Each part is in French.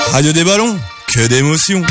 Radio des Ballons, que d'émotions.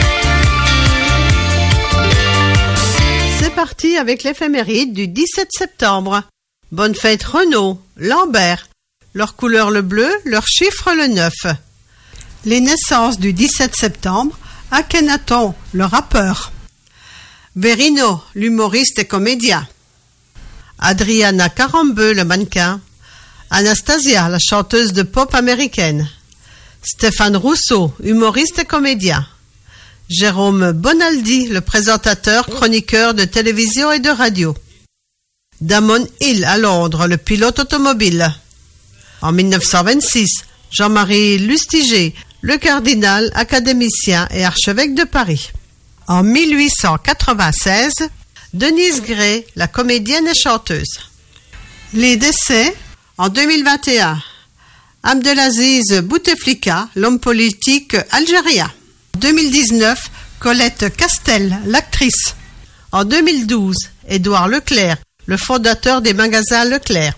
C'est parti avec l'éphéméride du 17 septembre. Bonne fête Renaud, Lambert. Leur couleur le bleu, leur chiffre le 9. Les naissances du 17 septembre, Akhenaton, le rappeur. Verino, l'humoriste et comédien. Adriana Carambeu, le mannequin. Anastasia, la chanteuse de pop américaine. Stéphane Rousseau, humoriste et comédien. Jérôme Bonaldi, le présentateur, chroniqueur de télévision et de radio. Damon Hill, à Londres, le pilote automobile. En 1926, Jean-Marie Lustiger, le cardinal, académicien et archevêque de Paris. En 1896, Denise Gray, la comédienne et chanteuse. Les décès en 2021. Abdelaziz Bouteflika, l'homme politique algérien. En 2019, Colette Castel, l'actrice. En 2012, Édouard Leclerc, le fondateur des magasins Leclerc.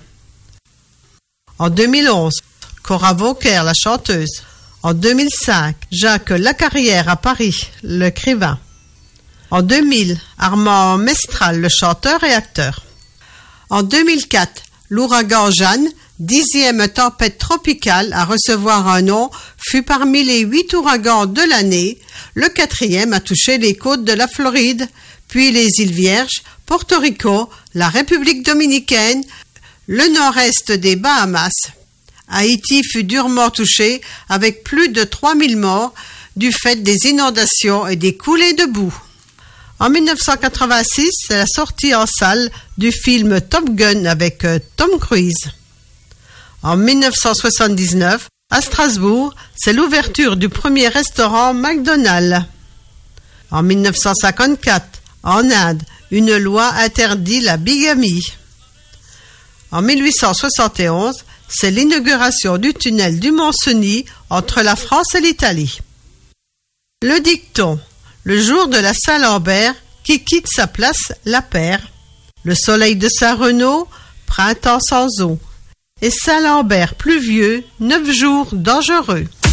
En 2011, Cora Vauquer, la chanteuse. En 2005, Jacques Lacarrière à Paris, l'écrivain. En 2000, Armand Mestral, le chanteur et acteur. En 2004, l'ouragan Jeanne, 10e tempête tropicale à recevoir un nom, fut parmi les 8 ouragans de l'année. Le 4e a touché les côtes de la Floride, puis les îles Vierges, Porto Rico, la République dominicaine, le nord-est des Bahamas. Haïti fut durement touché avec plus de 3000 morts du fait des inondations et des coulées de boue. En 1986, c'est la sortie en salle du film Top Gun avec Tom Cruise. En 1979, à Strasbourg, c'est l'ouverture du premier restaurant McDonald's. En 1954, en Inde, une loi interdit la bigamie. En 1871, c'est l'inauguration du tunnel du Mont-Cenis entre la France et l'Italie. Le dicton, le jour de la Saint-Lambert qui quitte sa place la perd. Le soleil de Saint-Renaud, printemps sans eau. Et Saint-Lambert pluvieux, 9 jours dangereux.